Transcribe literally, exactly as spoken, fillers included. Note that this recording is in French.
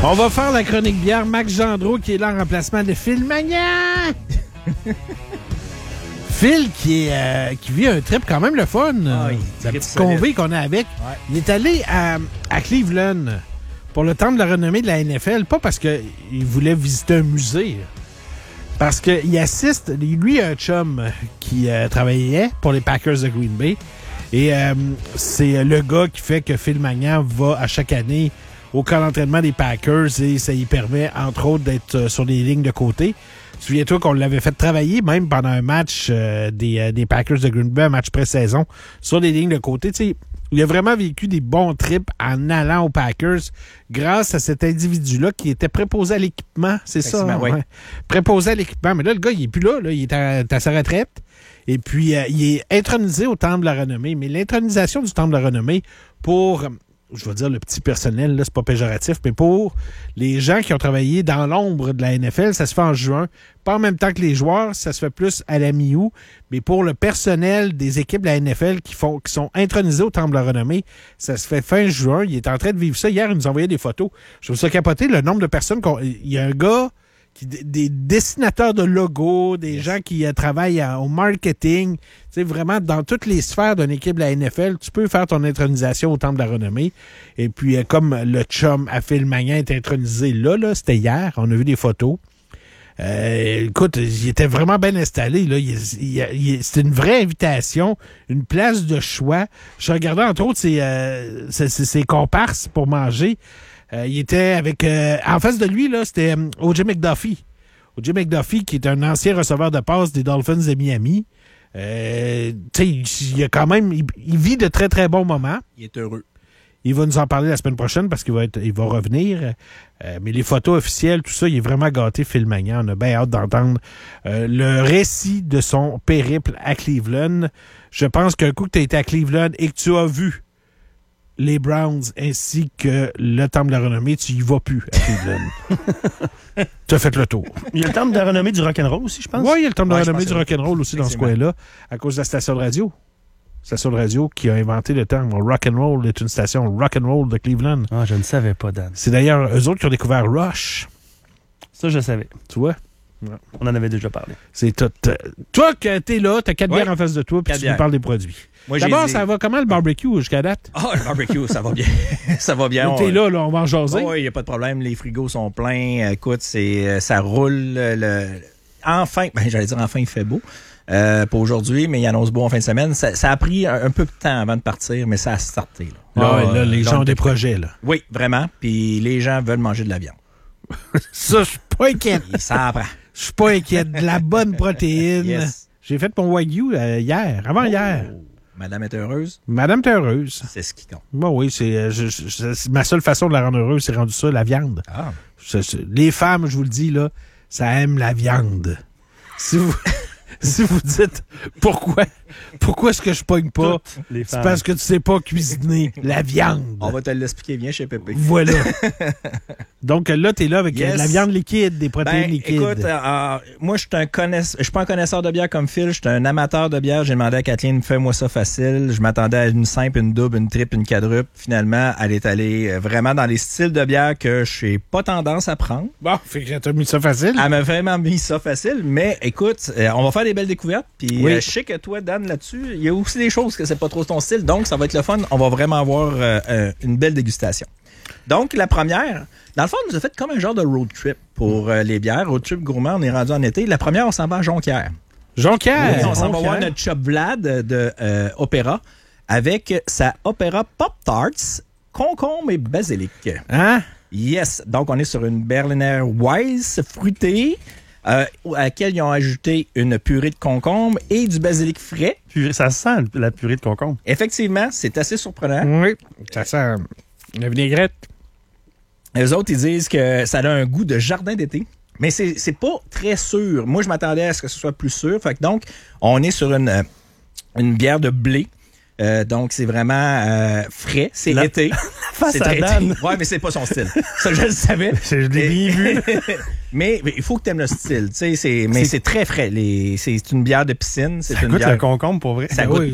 On va faire la chronique bière. Max Gendreau qui est là en remplacement de Phil Magnan. Phil qui, est, euh, qui vit un trip quand même le fun. Ah, oui, la petite convée qu'on a avec. Ouais. Il est allé à, à Cleveland pour le temps de la renommée de la N F L. Pas parce qu'il voulait visiter un musée. Parce qu'il assiste, lui, un chum qui euh, travaillait pour les Packers de Green Bay. Et euh, c'est le gars qui fait que Phil Magnan va à chaque année au camp d'entraînement des Packers et ça lui permet, entre autres, d'être sur des lignes de côté. Souviens-toi qu'on l'avait fait travailler même pendant un match euh, des, euh, des Packers de Green Bay, un match pré-saison, sur des lignes de côté. Tu sais, il a vraiment vécu des bons trips en allant aux Packers grâce à cet individu-là qui était préposé à l'équipement. C'est ça? Oui. Ouais. Préposé à l'équipement. Mais là, le gars, il est plus là. là. Il est à, à sa retraite. Et puis, euh, il est intronisé au Temple de la Renommée. Mais l'intronisation du Temple de la Renommée pour... je vais dire le petit personnel, là, c'est pas péjoratif, mais pour les gens qui ont travaillé dans l'ombre de la N F L, ça se fait en juin. Pas en même temps que les joueurs, ça se fait plus à la mi-août. Mais pour le personnel des équipes de la N F L qui font qui sont intronisés au Temple de la Renommée, ça se fait fin juin. Il est en train de vivre ça. Hier, il nous envoyait des photos. Je trouve ça capoté, le nombre de personnes qu'on... Il y a un gars... Qui, des dessinateurs de logos, des yes. gens qui euh, travaillent à, au marketing, tu sais, vraiment dans toutes les sphères d'une équipe de la N F L, tu peux faire ton intronisation au Temple de la Renommée. Et puis, euh, comme le chum à Phil Magnan est intronisé là, là, c'était hier, on a vu des photos. Euh, écoute, il était vraiment bien installé, là. Il, il, il, c'était une vraie invitation, une place de choix. Je regardais, entre autres, ses, euh, ses, ses, ses comparses pour manger. Euh, il était avec... Euh, en face de lui, là, c'était euh, O J McDuffie. O J McDuffie, qui est un ancien receveur de passe des Dolphins de Miami. Euh, tu sais, il, il a quand même... Il, il vit de très, très bons moments. Il est heureux. Il va nous en parler la semaine prochaine parce qu'il va être, il va revenir. Euh, mais les photos officielles, tout ça, il est vraiment gâté, Phil Magnan. On a bien hâte d'entendre euh, le récit de son périple à Cleveland. Je pense qu'un coup que tu as été à Cleveland et que tu as vu les Browns ainsi que le Temple de la Renommée, tu y vas plus à Cleveland. Tu as fait le tour. Il y a le Temple de la Renommée du rock'n'roll aussi, je pense. Oui, il y a le Temple de la ouais, Renommée du rock'n'roll aussi dans ce coin-là, à cause de la station de radio. Station de radio qui a inventé le terme rock'n'roll est une station rock'n'roll de Cleveland. Ah, je ne savais pas, Dan. C'est d'ailleurs eux autres qui ont découvert Rush. Ça, je savais. Tu vois? Ouais. On en avait déjà parlé. C'est tout. Euh, toi, que t'es là, t'as quatre ouais. bières en face de toi, puis tu bières. nous parles des produits. Moi, D'abord, ça va comment le barbecue jusqu'à date? Ah, oh, le barbecue, ça va bien. ça va bien. On... T'es là, là, on va en jaser. Oui, il n'y a pas de problème. Les frigos sont pleins. Écoute, c'est, ça roule. Le... Enfin, ben, j'allais dire enfin, il fait beau. Euh, pas aujourd'hui, mais il annonce beau en fin de semaine. Ça, ça a pris un, un peu de temps avant de partir, mais ça a starté. Là, là, ah, là les là, gens ont des projets. Là. Oui, vraiment. Puis les gens veulent manger de la viande. Ça, je suis pas inquiète. Ça apprend. Je suis pas inquiète. De la bonne protéine. Yes. J'ai fait mon Wagyu euh, hier, avant-hier. Oh. Madame est heureuse? Madame est heureuse. C'est ce qui compte. Bon, oui, c'est, je, je, c'est ma seule façon de la rendre heureuse, c'est rendu ça, la viande. Ah. C'est, c'est, les femmes, je vous le dis, là, ça aime la viande. Si vous... Si vous dites pourquoi pourquoi est-ce que je pogne pas, c'est parce que tu sais pas cuisiner la viande. On va te l'expliquer bien chez Pépé. Voilà. Donc là, tu es là avec yes. la viande liquide, des protéines ben, liquides. Écoute, euh, moi, je suis connaiss... pas un connaisseur de bière comme Phil, je suis un amateur de bière. J'ai demandé à Kathleen, fais-moi ça facile. Je m'attendais à une simple, une double, une triple, une quadruple. Finalement, elle est allée vraiment dans les styles de bière que je n'ai pas tendance à prendre. Bon, fait que t'as mis ça facile. Elle m'a vraiment mis ça facile, mais écoute, euh, on va faire des belles découvertes. Puis oui. euh, je sais que toi, Dan, là-dessus, il y a aussi des choses que c'est pas trop ton style, donc ça va être le fun. On va vraiment avoir euh, euh, une belle dégustation. Donc, la première, dans le fond, on nous a fait comme un genre de road trip pour euh, les bières. Road trip gourmand, on est rendu en été. La première, on s'en va à Jonquière. Jonquière! Oui, on s'en Jonquière. va voir notre chum Vlad de euh, Opéra avec sa Opéra Pop-Tarts, concombre et basilic. Hein? Yes. Donc, on est sur une Berliner Weisse fruitée. Euh, à laquelle ils ont ajouté une purée de concombre et du basilic frais. Purée, ça sent la purée de concombre. Effectivement, c'est assez surprenant. Oui, ça sent la vinaigrette. Les autres, ils disent que ça a un goût de jardin d'été, mais c'est, c'est pas très sûr. Moi, je m'attendais à ce que ce soit plus sûr. Fait que donc, on est sur une, une bière de blé. Euh, donc, c'est vraiment euh, frais. C'est la... été. Face c'est à Dan. Ouais, mais c'est pas son style. Ça, je le savais. Je l'ai bien vu. mais, mais il faut que tu aimes le style. Tu sais, c'est, mais c'est... c'est très frais. Les, c'est une bière de piscine. C'est ça une goûte bière... le concombre, pour vrai. Ça goûte oui.